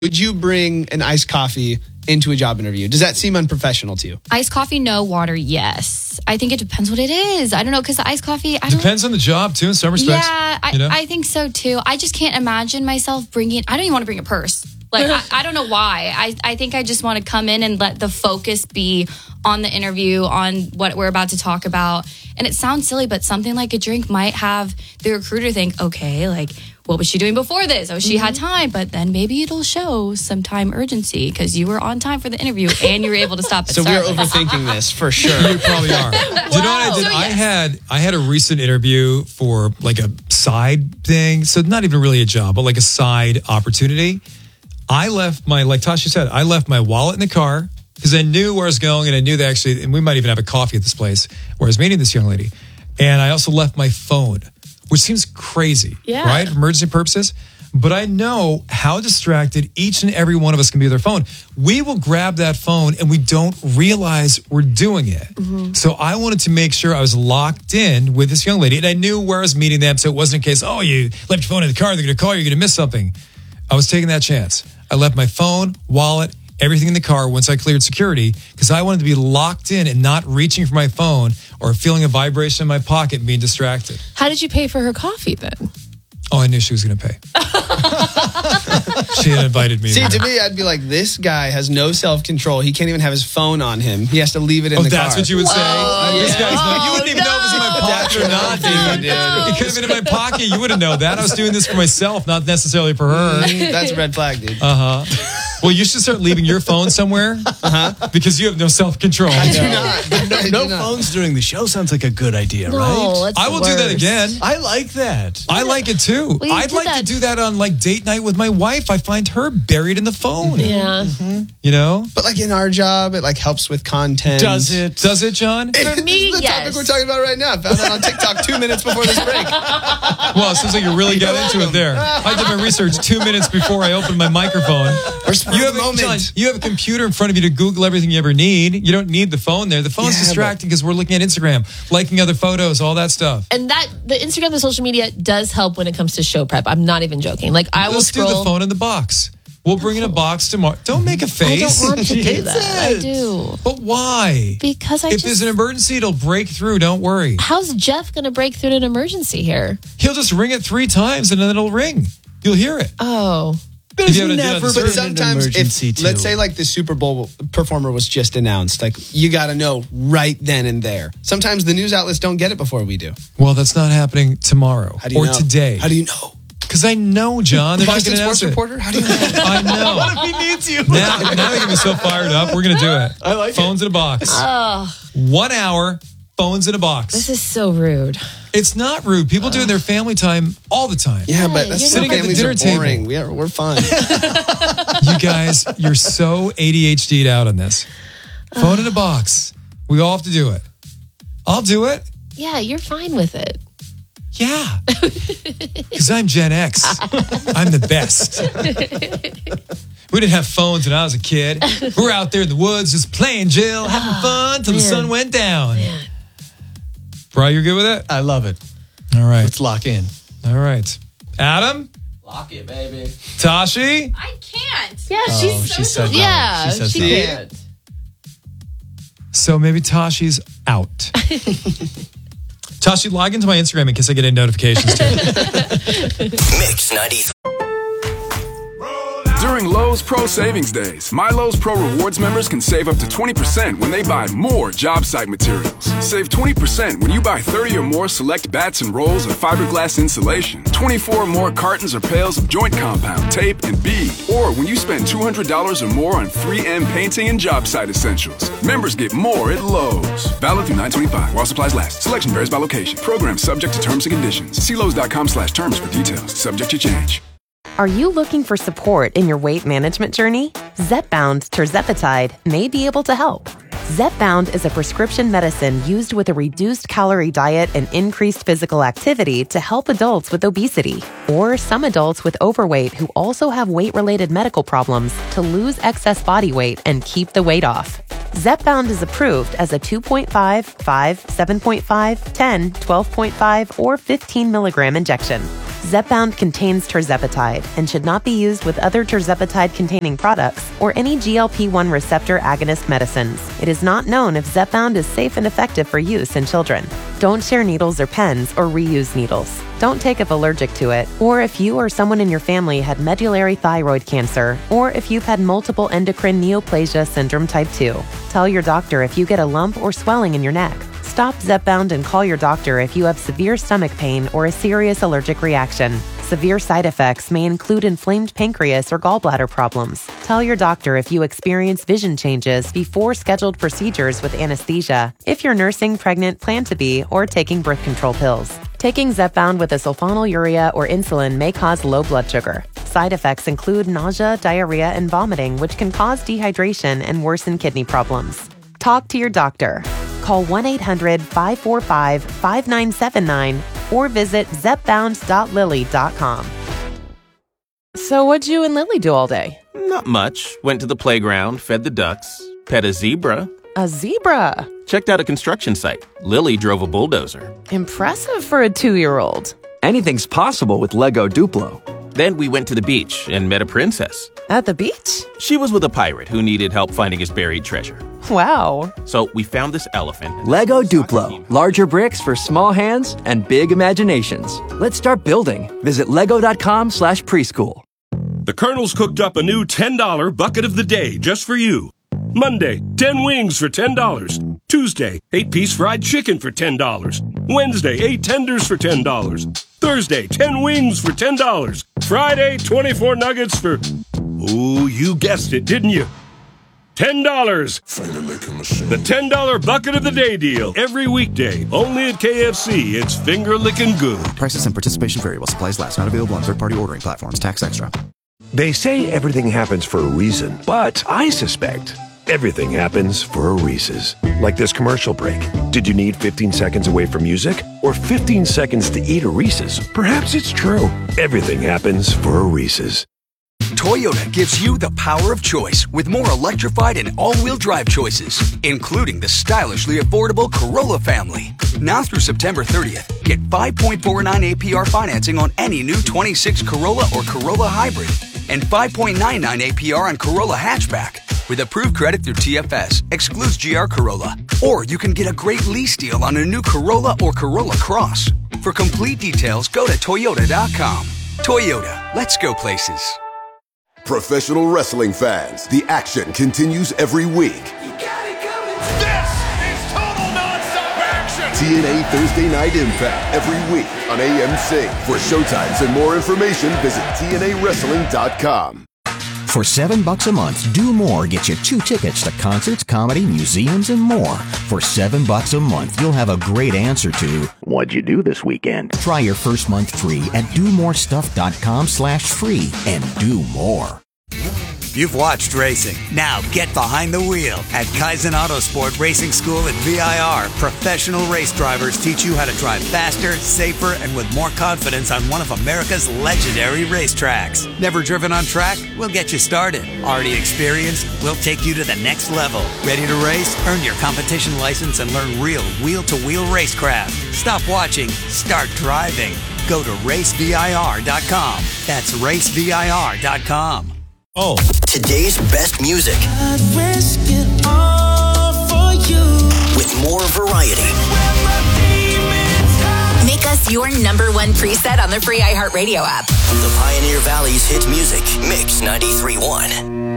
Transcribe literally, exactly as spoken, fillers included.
Would you bring an iced coffee into a job interview? Does that seem unprofessional to you? Iced coffee, no. Water, yes. I think it depends what it is. I don't know, because iced coffee... I don't, Depends on the job, too, in some respects. Yeah, I, you know? I think so, too. I just can't imagine myself bringing... I don't even want to bring a purse. Like, I, I don't know why. I, I think I just want to come in and let the focus be on the interview, on what we're about to talk about. And it sounds silly, but something like a drink might have the recruiter think, okay, like... what was she doing before this? Oh, she mm-hmm. had time, but then maybe it'll show some time urgency because you were on time for the interview and you were able to stop at So Starbucks. we're overthinking this for sure. You probably are. Do you know what I did? So, yes. I had I had a recent interview for like a side thing. So not even really a job, but like a side opportunity. I left my, like Tasha said, I left my wallet in the car because I knew where I was going and I knew that actually, and we might even have a coffee at this place where I was meeting this young lady. And I also left my phone, which seems crazy, yeah. right? For emergency purposes. But I know how distracted each and every one of us can be with our phone. We will grab that phone and we don't realize we're doing it. Mm-hmm. So I wanted to make sure I was locked in with this young lady. And I knew where I was meeting them. So it wasn't a case, oh, you left your phone in the car. They're going to call you. You're going to miss something. I was taking that chance. I left my phone, wallet, everything in the car once I cleared security because I wanted to be locked in and not reaching for my phone or feeling a vibration in my pocket and being distracted. How did you pay for her coffee then? Oh, I knew she was going to pay. She had invited me. See, there. to me, I'd be like, this guy has no self-control. He can't even have his phone on him. He has to leave it in oh, the car. Oh, that's what you would say? Whoa, This yeah. guy's no, you wouldn't even know it was in my pocket or not, dude. No. It could have been in my pocket. You wouldn't know that. I was doing this for myself, not necessarily for her. That's a red flag, dude. Uh-huh. Well, you should start leaving your phone somewhere uh-huh. because you have no self-control. I do not. No, I no do not. phones during the show sounds like a good idea, No, right? it's I will the do that worst. again. I like that. I like it too. Well, you I'd did like that. to do that on like date night with my wife. I find her buried in the phone. Yeah. You know? But like in our job, it like helps with content. Does it? Does it, John? This For me, is the yes. topic we're talking about right now. Found out on TikTok two minutes before this break. Well, it seems like you really got into it there. I did my research two minutes before I opened my microphone. We're spur You of have, the a, moment. John, you have a computer in front of you to Google everything you ever need. You don't need the phone there. The phone's Yeah, distracting because we're looking at Instagram, liking other photos, all that stuff. And that the Instagram, the social media does help when it comes to show prep. I'm not even joking. Like I will Let's scroll. do the phone in the box. We'll bring in a box tomorrow. Don't make a I face. don't want to do It's that. I it. do But why? because I If just. there's an emergency, it'll break through. Don't worry. How's Jeff going to break through an emergency here? He'll just ring it three times and then it'll ring. You'll hear it. Oh, If you There's haven't done never this- been But an sometimes, emergency if too. let's say like the Super Bowl performer was just announced, like you got to know right then and there. Sometimes the news outlets don't get it before we do. Well, that's not happening tomorrow How do you or know? today. How do you know? Because I know, John. They're not Boston going to sports announce it. reporter. How do you know? I know. What if he needs you? Now, now they get me so fired up. We're going to do it. I like Phones in a box. oh, One hour, phones in a box. this is so rude. It's not rude. People do it in their family time all the time. Yeah, but Yeah, that's you're some not- families Sitting at the dinner are boring. table. We are, we're fun. You guys, you're so A D H D'd out on this. Phone in a box. We all have to do it. I'll do it. Yeah, you're fine with it. Yeah. Because I'm Gen X. I'm the best. We didn't have phones when I was a kid. We were out there in the woods just playing, Jill, having fun till the man. sun went down. Bri, you're good with it? I love it. All right. Let's lock in. All right. Adam? Lock it, baby. Tashi? I can't. Yeah, Oh, she's she said no. yeah, She says she no. can't. So maybe Tashi's out. Tashi, log into my Instagram in case I get any notifications too. Mix ninety. During Lowe's Pro Savings Days, My Lowe's Pro Rewards members can save up to twenty percent when they buy more job site materials. Save twenty percent when you buy thirty or more select bats and rolls of fiberglass insulation, twenty-four or more cartons or pails of joint compound, tape, and bead, or when you spend two hundred dollars or more on three M painting and job site essentials. Members get more at Lowe's. Valid through nine twenty-five while supplies last. Selection varies by location. Program subject to terms and conditions. See Lowe's.com slash terms for details. Subject to change. Are you looking for support in your weight management journey? Zepbound tirzepatide may be able to help. Zepbound is a prescription medicine used with a reduced calorie diet and increased physical activity to help adults with obesity or some adults with overweight who also have weight-related medical problems to lose excess body weight and keep the weight off. Zepbound is approved as a two point five, five, seven point five, ten, twelve point five, or fifteen milligram injection. Zepbound contains tirzepatide and should not be used with other tirzepatide-containing products or any G L P one receptor agonist medicines. It is not known if Zepbound is safe and effective for use in children. Don't share needles or pens or reuse needles. Don't take if allergic to it, or if you or someone in your family had medullary thyroid cancer, or if you've had multiple endocrine neoplasia syndrome type two. Tell your doctor if you get a lump or swelling in your neck. Stop Zepbound and call your doctor if you have severe stomach pain or a serious allergic reaction. Severe side effects may include inflamed pancreas or gallbladder problems. Tell your doctor if you experience vision changes before scheduled procedures with anesthesia, if you're nursing, pregnant, plan to be, or taking birth control pills. Taking Zepbound with a sulfonylurea or insulin may cause low blood sugar. Side effects include nausea, diarrhea, and vomiting, which can cause dehydration and worsen kidney problems. Talk to your doctor. Call one eight hundred, five four five, five nine seven nine or visit zepbound dot lily dot com. So what'd you and Lily do all day? Not much. Went to the playground, fed the ducks, pet a zebra. A zebra? Checked out a construction site. Lily drove a bulldozer. Impressive for a two-year-old. Anything's possible with Lego Duplo. Then we went to the beach and met a princess. At the beach? She was with a pirate who needed help finding his buried treasure. Wow. So we found this elephant. Lego Duplo. Larger bricks for small hands and big imaginations. Let's start building. Visit lego.com slash preschool. The Colonel's cooked up a new ten dollar bucket of the day just for you. Monday, ten wings for ten dollars. Tuesday, eight piece fried chicken for ten dollars. Wednesday, eight tenders for ten dollars. Thursday, ten wings for ten dollars. Friday, twenty-four nuggets for... Oh, you guessed it, didn't you? ten dollars. The ten dollar bucket of the day deal. Every weekday. Only at K F C. It's finger-licking good. Prices and participation vary while supplies last. Not available on third-party ordering platforms. Tax extra. They say everything happens for a reason, but I suspect everything happens for a Reese's. Like this commercial break. Did you need fifteen seconds away from music? Or fifteen seconds to eat a Reese's? Perhaps it's true. Everything happens for a Reese's. Toyota gives you the power of choice with more electrified and all-wheel drive choices, including the stylishly affordable Corolla family. Now through September thirtieth, get five point four nine A P R financing on any new twenty-six Corolla or Corolla Hybrid and five point nine nine A P R on Corolla Hatchback. With approved credit through T F S, excludes G R Corolla. Or you can get a great lease deal on a new Corolla or Corolla Cross. For complete details, go to toyota dot com. Toyota, let's go places. Professional wrestling fans, the action continues every week. You got it coming. This is total nonstop action. T N A Thursday Night Impact every week on A M C. For showtimes and more information, visit T N A wrestling dot com. For seven bucks a month, Do More gets you two tickets to concerts, comedy, museums, and more. For seven bucks a month, you'll have a great answer to what'd you do this weekend? Try your first month free at do more stuff dot com slash free and do more. You've watched racing. Now get behind the wheel. At Kaizen Autosport Racing School at V I R, professional race drivers teach you how to drive faster, safer, and with more confidence on one of America's legendary racetracks. Never driven on track? We'll get you started. Already experienced? We'll take you to the next level. Ready to race? Earn your competition license and learn real wheel-to-wheel racecraft. Stop watching. Start driving. Go to race V I R dot com. That's race V I R dot com. Oh. Today's best music. I'd risk it all for you. With more variety. Make us your number one preset on the free iHeartRadio app. The Pioneer Valley's hit music. Mix ninety-three point one.